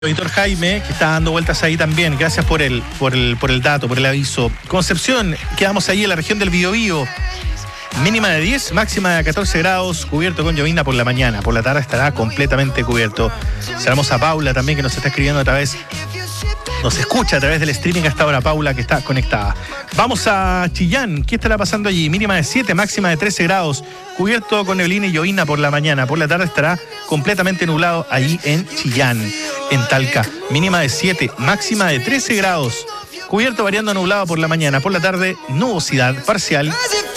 Auditor Jaime, que está dando vueltas ahí también. Gracias por el dato, por el aviso. Concepción, quedamos ahí en la región del Biobío. Mínima de 10, máxima de 14 grados, cubierto con llovizna por la mañana. Por la tarde estará completamente cubierto. Saludamos a Paula también, que nos está escribiendo a través, nos escucha a través del streaming hasta ahora, Paula, que está conectada. Vamos a Chillán. ¿Qué estará pasando allí? Mínima de 7, máxima de 13 grados, cubierto con neblina y llovizna por la mañana. Por la tarde estará completamente nublado allí en Chillán. En Talca, mínima de 7, máxima de 13 grados, cubierto variando nublado por la mañana. Por la tarde, nubosidad parcial.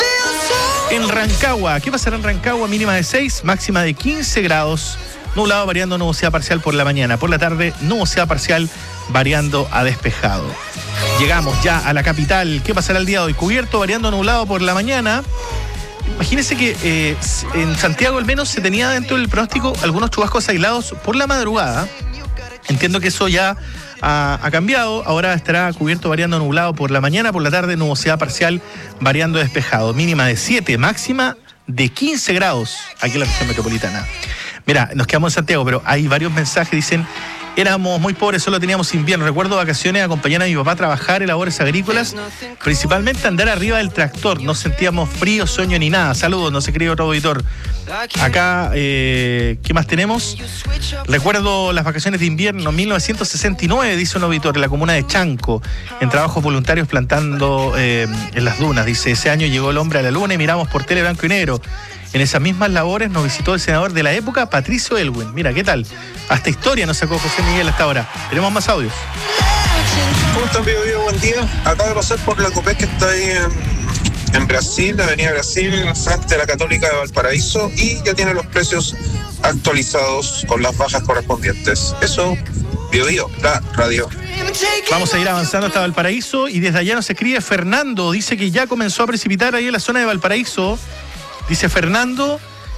En Rancagua, ¿qué pasará en Rancagua? Mínima de 6, máxima de 15 grados, nublado variando nubosidad parcial por la mañana. Por la tarde, nubosidad parcial variando a despejado. Llegamos ya a la capital. ¿Qué pasará el día de hoy? Cubierto variando nublado por la mañana. Imagínense que en Santiago al menos se tenía dentro del pronóstico algunos chubascos aislados por la madrugada. Entiendo que eso ya ha cambiado. Ahora estará cubierto variando nublado por la mañana. Por la tarde, nubosidad parcial variando despejado. Mínima de 7, máxima de 15 grados aquí en la región metropolitana. Mira, nos quedamos en Santiago, pero hay varios mensajes. Dicen: éramos muy pobres, solo teníamos invierno. Recuerdo vacaciones, acompañar a mi papá a trabajar en labores agrícolas, principalmente andar arriba del tractor. No sentíamos frío, sueño ni nada. Saludos, nos escribe otro auditor. Acá, ¿qué más tenemos? Recuerdo las vacaciones de invierno, 1969, dice un auditor, en la comuna de Chanco, en trabajos voluntarios plantando en las dunas. Dice: ese año llegó el hombre a la luna y miramos por tele blanco y negro. En esas mismas labores nos visitó el senador de la época, Patricio Elwin. Mira, ¿qué tal? Hasta historia nos sacó José Miguel hasta ahora. Tenemos más audios. ¿Cómo están, Bio? Buen día. Acabo de pasar por la Copec, que está ahí en Brasil, la avenida Brasil, frente a la Católica de Valparaíso, y ya tiene los precios actualizados con las bajas correspondientes. Eso, Bio, la radio. Vamos a ir avanzando hasta Valparaíso y desde allá nos escribe Fernando. Dice que ya comenzó a precipitar ahí en la zona de Valparaíso. Dice Fernando,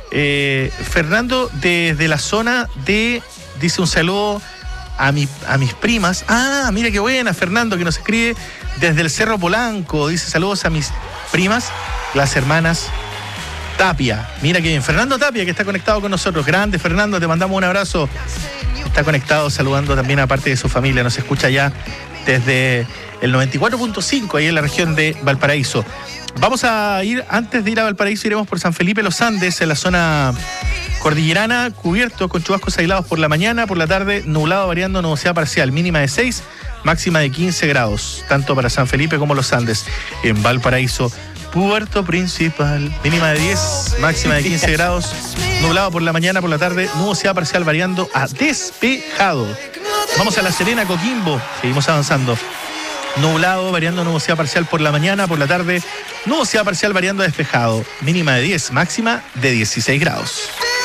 desde la zona de, dice un saludo a mis primas. Ah, mira qué buena, Fernando, que nos escribe desde el Cerro Polanco. Dice: saludos a mis primas, las hermanas Tapia. Mira qué bien, Fernando Tapia, que está conectado con nosotros. Grande, Fernando, te mandamos un abrazo. Está conectado, saludando también a parte de su familia. Nos escucha ya desde el 94.5, ahí en la región de Valparaíso. Vamos a ir, antes de ir a Valparaíso, iremos por San Felipe Los Andes, en la zona cordillerana, cubierto con chubascos aislados por la mañana. Por la tarde, nublado variando nubosidad parcial, mínima de 6, máxima de 15 grados, tanto para San Felipe como Los Andes. En Valparaíso, Puerto Principal, mínima de 10, máxima de 15 grados, nublado por la mañana. Por la tarde, nubosidad parcial variando a despejado. Vamos a La Serena, Coquimbo, seguimos avanzando. Nublado, variando nubosidad parcial por la mañana. Por la tarde, nubosidad parcial variando despejado. Mínima de 10, máxima de 16 grados.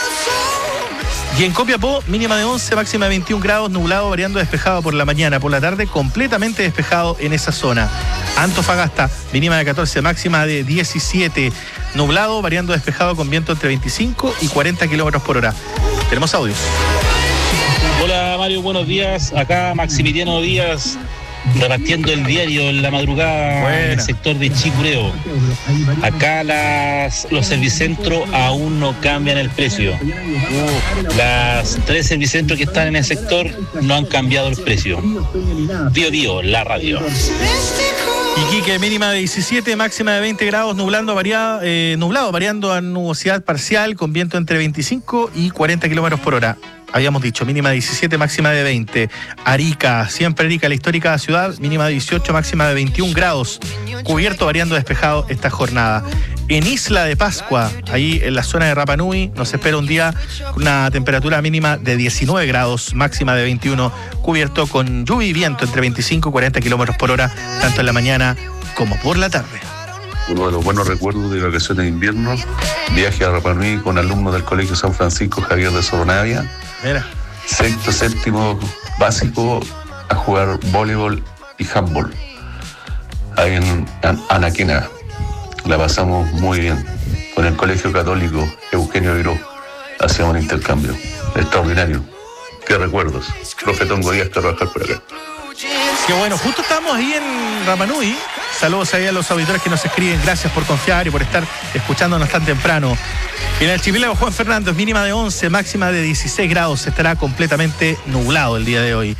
Y en Copiapó, mínima de 11, máxima de 21 grados. Nublado, variando despejado por la mañana. Por la tarde, completamente despejado en esa zona. Antofagasta, mínima de 14, máxima de 17. Nublado, variando despejado con viento entre 25 y 40 kilómetros por hora. Tenemos audios. Hola, Mario, buenos días. Acá Maximiliano Díaz, repartiendo el diario en la madrugada. Buena. En el sector de Chicureo. Acá los servicentros aún no cambian el precio. Las 3 servicentros que están en el sector no han cambiado el precio. Bio, la radio. Iquique, mínima de 17, máxima de 20 grados, nublado, variando a nubosidad parcial, con viento entre 25 y 40 kilómetros por hora. Habíamos dicho, mínima de 17, máxima de 20. Arica, siempre Arica, la histórica ciudad, mínima de 18, máxima de 21 grados. Cubierto, variando despejado esta jornada. En Isla de Pascua, ahí en la zona de Rapa Nui, nos espera un día con una temperatura mínima de 19 grados, máxima de 21, cubierto con lluvia y viento entre 25 y 40 kilómetros por hora, tanto en la mañana como por la tarde. Uno de los buenos recuerdos de vacaciones de invierno, viaje a Rapa Nui con alumnos del Colegio San Francisco Javier de Soronavia. Mira. Sexto, séptimo básico, a jugar voleibol y handball ahí en Anaquena. La pasamos muy bien con el Colegio Católico Eugenio Viró. Hacíamos un intercambio extraordinario. Qué recuerdos. Profe Tongo Díaz, trabajar por acá. Qué bueno, justo estábamos ahí en Rapa Nui, Saludos ahí a los auditores que nos escriben. Gracias por confiar y por estar escuchándonos tan temprano. En el archipiélago Juan Fernández, mínima de 11, máxima de 16 grados. Estará completamente nublado el día de hoy.